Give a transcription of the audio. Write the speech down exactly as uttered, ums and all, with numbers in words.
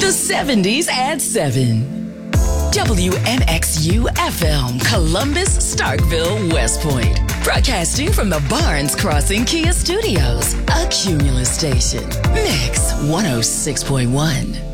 The seventies at seven. W N X U F M, Columbus, Starkville, West Point. Broadcasting from the Barnes Crossing Kia Studios, a Cumulus station. Mix one oh six point one.